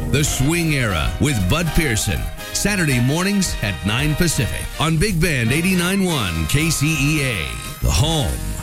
The Swing Era with Bud Pearson. Saturday mornings at 9 Pacific on Big Band 89.1 KCEA. The home